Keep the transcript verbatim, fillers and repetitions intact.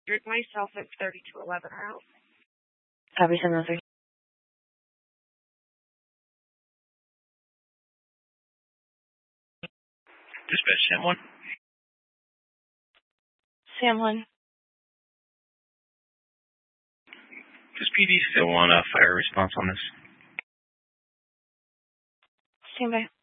injured myself at thirty-two eleven route. Copy seven oh three. Dispatch Sam one. Sam one. Does P D still want a fire response on this? Stand by.